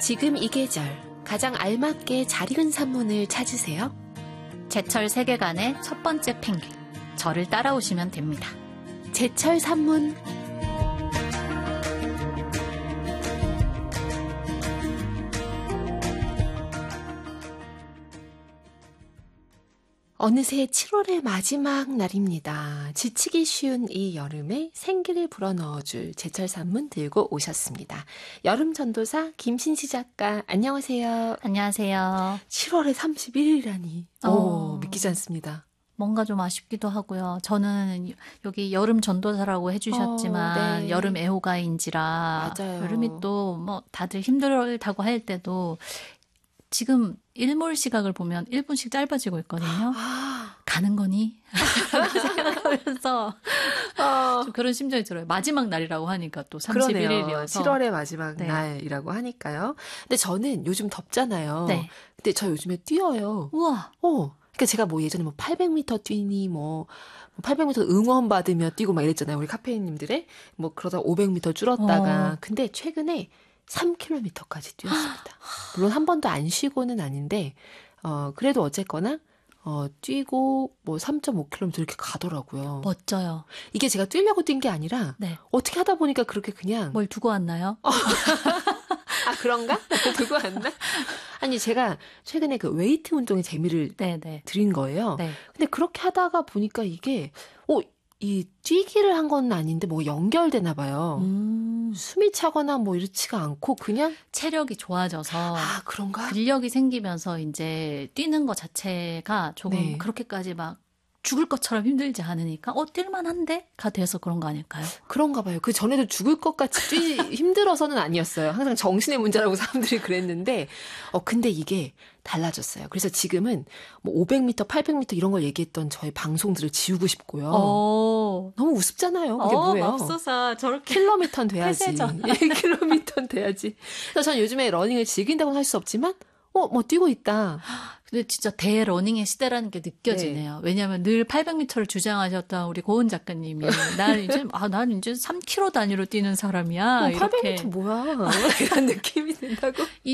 지금 이 계절 가장 알맞게 잘 익은 산문을 찾으세요. 제철 세계관의 첫 번째 펭귄. 저를 따라오시면 됩니다. 제철 산문. 어느새 7월의 마지막 날입니다. 지치기 쉬운 이 여름에 생기를 불어넣어줄 제철 산문 들고 오셨습니다. 여름 전도사 김신시 작가, 안녕하세요. 안녕하세요. 7월에 31일이라니 믿기지 않습니다. 뭔가 좀 아쉽기도 하고요. 저는 여기 여름 전도사라고 해주셨지만 네. 여름 애호가인지라 맞아요. 여름이 또 뭐 다들 힘들다고 할 때도 지금 일몰 시각을 보면 1분씩 짧아지고 있거든요. 가는 거니? 생각하면서 좀 그런 심정이 들어요. 마지막 날이라고 하니까 또 31일이어서. 7월의 마지막 네. 날이라고 하니까요. 근데 저는 요즘 덥잖아요. 네. 근데 저 요즘에 뛰어요. 우와. 그러니까 제가 뭐 예전에 800m 뛰니 800m 응원 받으며 뛰고 막 이랬잖아요. 우리 카페인님들의 그러다 500m 줄었다가. 근데 최근에 3km까지 뛰었습니다. 물론 한 번도 안 쉬고는 아닌데 그래도 어쨌거나 뛰고 3.5km 이렇게 가더라고요. 멋져요. 이게 제가 뛰려고 뛴 게 아니라 네. 어떻게 하다 보니까 그렇게 그냥 뭘 두고 왔나요? 아, 그런가? 두고 왔나? 아니, 제가 최근에 그 웨이트 운동에 재미를 네네. 들인 거예요. 네. 근데 그렇게 하다가 보니까 이게, 이 뛰기를 한 건 아닌데 연결되나 봐요. 숨이 차거나 이렇지가 않고 그냥. 체력이 좋아져서. 아, 그런가? 근력이 생기면서 이제 뛰는 것 자체가 조금 네. 그렇게까지 막 죽을 것처럼 힘들지 않으니까 뛸만한데?가 돼서 그런 거 아닐까요? 그런가 봐요. 그 전에도 죽을 것 같이 힘들어서는 아니었어요. 항상 정신의 문제라고 사람들이 그랬는데, 근데 이게 달라졌어요. 그래서 지금은 500m, 800m 이런 걸 얘기했던 저의 방송들을 지우고 싶고요. 너무 우습잖아요. 그게 뭐예요? 맙소사 저렇게. 킬로미터는 돼야지. 폐쇄전. 1킬로미터는 돼야지. 그래서 저는 요즘에 러닝을 즐긴다고는 할 수 없지만, 뛰고 있다. 근데 진짜 대러닝의 시대라는 게 느껴지네요. 네. 왜냐하면 늘 800m를 주장하셨던 우리 고은 작가님이 난 이제 3km 단위로 뛰는 사람이야. 800m 이렇게. 뭐야? 이런 느낌이 든다고?